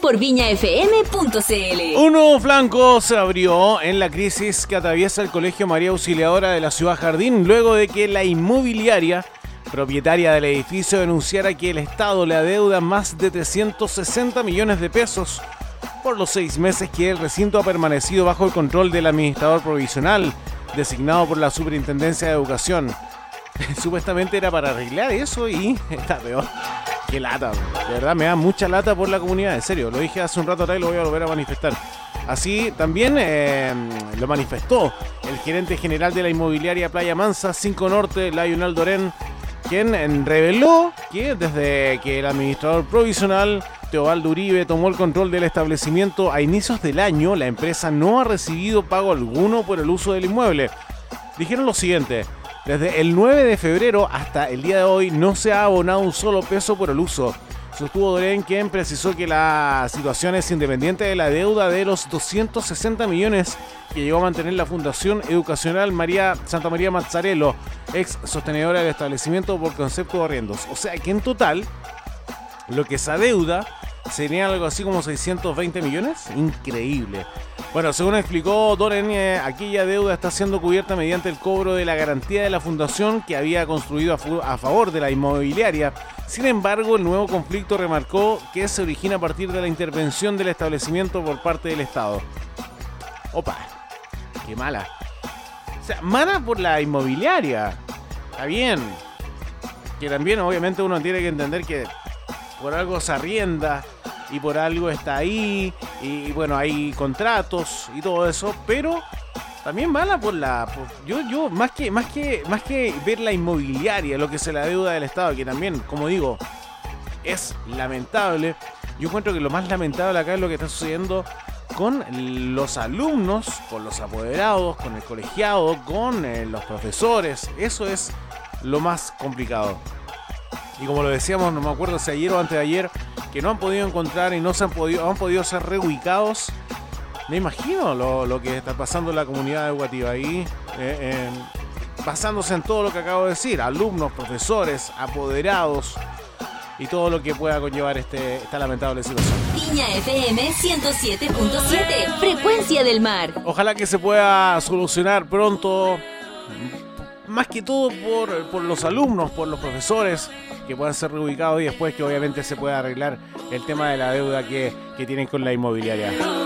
por viñafm.cl. Un nuevo flanco se abrió en la crisis que atraviesa el Colegio María Auxiliadora de la Ciudad Jardín, luego de que la inmobiliaria propietaria del edificio denunciara que el Estado le adeuda más de 360 millones de pesos por los 6 meses que el recinto ha permanecido bajo el control del administrador provisional designado por la Superintendencia de Educación. Supuestamente era para arreglar eso y está peor. Qué lata, de verdad me da mucha lata por la comunidad, en serio, lo dije hace un rato atrás y lo voy a volver a manifestar. Así también lo manifestó el gerente general de la inmobiliaria Playa Mansa 5 Norte, Lionel Dorén, quien reveló que desde que el administrador provisional Teobaldo Uribe tomó el control del establecimiento a inicios del año, la empresa no ha recibido pago alguno por el uso del inmueble. Dijeron lo siguiente: desde el 9 de febrero hasta el día de hoy no se ha abonado un solo peso por el uso. Sostuvo Dorén, quien precisó que la situación es independiente de la deuda de los 260 millones que llegó a mantener la Fundación Educacional Santa María Mazzarello, ex sostenedora del establecimiento por concepto de arriendos. O sea que en total, lo que se adeuda sería algo así como 620 millones. Increíble. Bueno, según explicó Dorén, aquella deuda está siendo cubierta mediante el cobro de la garantía de la fundación que había construido a favor de la inmobiliaria. Sin embargo, el nuevo conflicto remarcó que se origina a partir de la intervención del establecimiento por parte del Estado. Opa, qué mala. O sea, mala por la inmobiliaria. Está bien. Que también obviamente uno tiene que entender que por algo se arrienda y por algo está ahí, y bueno, hay contratos y todo eso, pero también mala por yo más que ver la inmobiliaria, lo que se la deuda del Estado, que también, como digo, es lamentable. Yo encuentro que lo más lamentable acá es lo que está sucediendo con los alumnos, con los apoderados, con el colegiado, con los profesores. Eso es lo más complicado. Y como lo decíamos, no me acuerdo si ayer o antes de ayer, que no han podido encontrar y no se han podido ser reubicados. Me imagino lo que está pasando en la comunidad educativa ahí, basándose en todo lo que acabo de decir: alumnos, profesores, apoderados y todo lo que pueda conllevar esta lamentable situación. Viña FM 107.7, frecuencia del mar. Ojalá que se pueda solucionar pronto, más que todo por los alumnos, por los profesores, que puedan ser reubicados, y después que obviamente se pueda arreglar el tema de la deuda que tienen con la inmobiliaria.